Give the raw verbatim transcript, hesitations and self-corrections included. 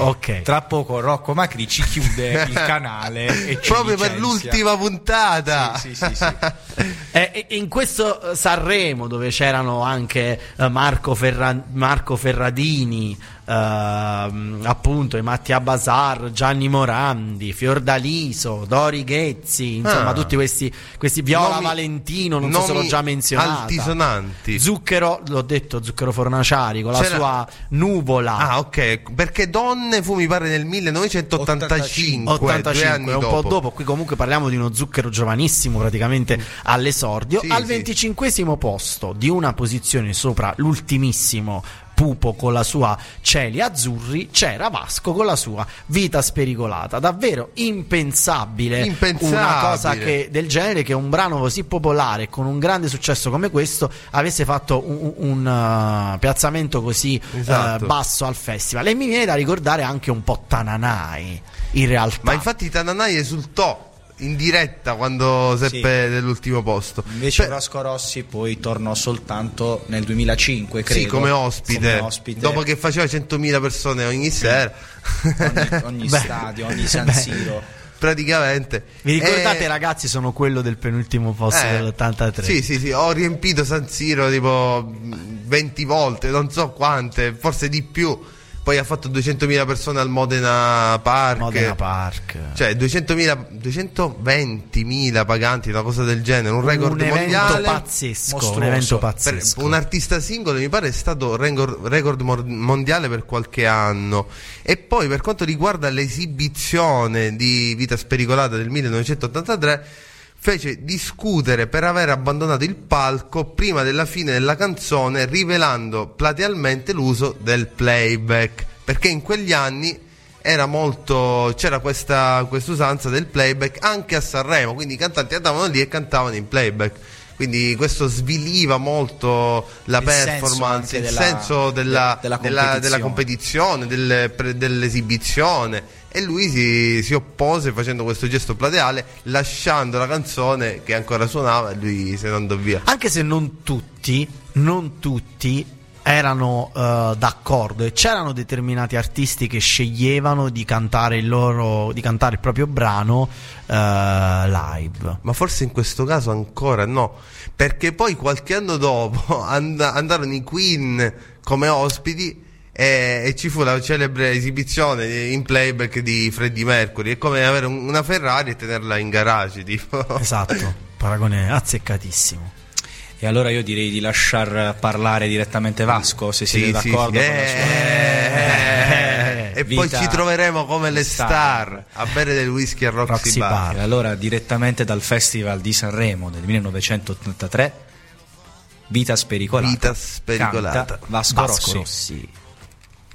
Ok. Tra poco Rocco Macri ci chiude il canale e ci proprio licenzia. per l'ultima puntata. Sì, sì, sì, sì. E in questo Sanremo, dove c'erano anche Marco, Ferra- Marco Ferradini, eh, appunto i Mattia Bazar, Gianni Morandi, Fiordaliso, Dori Ghezzi, insomma ah. tutti questi, questi Viola Nomi, Valentino, non so se l'ho già menzionata, altisonanti. Zucchero, l'ho detto, Zucchero Fornaciari con C'era... la sua Nuvola. Ah, ok, perché Donne fu mi pare nel millenovecentottantacinque, ottantacinque, due anni un dopo. po' dopo. Qui comunque parliamo di uno Zucchero giovanissimo, praticamente all'esordio. Sì, al sì. venticinquesimo posto, di una posizione sopra l'ultimissimo Pupo con la sua Cieli Azzurri, c'era Vasco con la sua Vita Spericolata. Davvero impensabile, Impensabile. una cosa che, del genere, che un brano così popolare con un grande successo come questo avesse fatto un, un uh, piazzamento così esatto. uh, basso al festival. E mi viene da ricordare anche un po' Tananai, in realtà. Ma infatti Tananai esultò in diretta quando seppe Sì. dell'ultimo posto. Invece Beh, Vasco Rossi poi tornò soltanto nel duemilacinque, credo. sì, come ospite, come ospite. dopo che faceva centomila persone ogni sera. ogni, ogni Beh, stadio, ogni San beh. Siro. Praticamente. Vi ricordate, E- ragazzi, sono quello del penultimo posto Eh, dell'ottantatré. Sì, sì, sì, ho riempito San Siro tipo venti volte, non so quante, forse di più. Poi ha fatto duecentomila persone al Modena Park. Modena Park. Cioè duecentomila, duecentoventimila paganti, una cosa del genere, un record un mondiale. evento pazzesco, mostruoso. un evento Per pazzesco. un artista singolo mi pare è stato record, record mor- mondiale per qualche anno. E poi per quanto riguarda l'esibizione di Vita Spericolata del millenovecentottantatré, fece discutere per aver abbandonato il palco prima della fine della canzone, rivelando platealmente l'uso del playback, perché in quegli anni era molto, c'era questa usanza del playback anche a Sanremo, quindi i cantanti andavano lì e cantavano in playback. Quindi questo sviliva molto la Il performance, senso il della, senso della, de- della della, della competizione. competizione, del, pre- dell'esibizione. E lui si, si oppose facendo questo gesto plateale, lasciando la canzone che ancora suonava, e lui se ne andò via. Anche se non tutti, non tutti erano uh, d'accordo, e c'erano determinati artisti che sceglievano di cantare il loro, di cantare il proprio brano uh, live. Ma forse in questo caso ancora no, perché poi qualche anno dopo and- andarono i Queen come ospiti e, e ci fu la celebre esibizione in playback di Freddie Mercury. È come avere un- una Ferrari e tenerla in garage, tipo. Esatto, paragone azzeccatissimo. E allora io direi di lasciar parlare direttamente Vasco, se siete Sì, sì, d'accordo sì. con la Eh, sua eh, e poi vita ci troveremo come le star. star a bere del whisky a Roxy, Roxy Bar. Bar. E allora direttamente dal Festival di Sanremo del millenovecentottantatré, Vita Spericolata. Vita Spericolata. Canta Vasco, Vasco Rossi. Rossi.